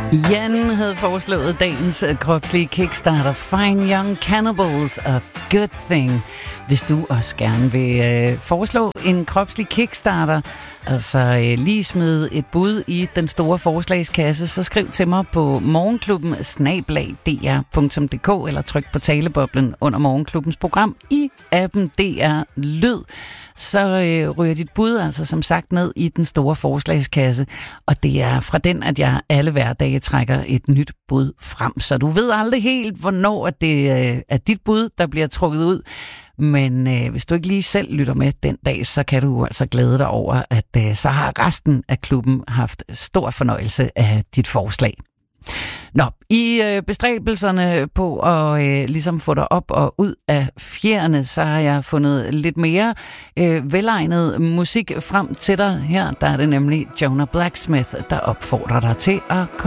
Jan havde foreslået dagens kropslige kickstarter Fine Young Cannibals og Good Thing. Hvis du også gerne vil foreslå en kropslig kickstarter, altså lige smide et bud i den store forslagskasse, så skriv til mig på morgenklubben@dr.dk eller tryk på taleboblen under Morgenklubbens program i appen DR Lyd. Så ryger dit bud altså som sagt ned i den store forslagskasse, og det er fra den, at jeg alle hverdage trækker et nyt bud frem. Så du ved aldrig helt, hvornår det er dit bud, der bliver trukket ud. Men hvis du ikke lige selv lytter med den dag, så kan du altså glæde dig over, at så har resten af klubben haft stor fornøjelse af dit forslag. Nå, i bestræbelserne på at ligesom få dig op og ud af fjerne, så har jeg fundet lidt mere velegnet musik frem til dig. Her der er det nemlig Jonah Blacksmith, der opfordrer dig til at komme